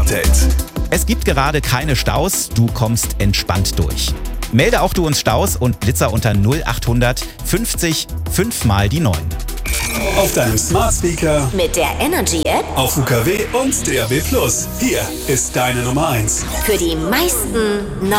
Update. Es gibt gerade keine Staus, du kommst entspannt durch. Melde auch du uns Staus und Blitzer unter 0800 50 5 mal die 9. Auf deinem Smart Speaker, Mit der Energy App auf UKW und DAB+. Hier ist deine Nummer 1. für die meisten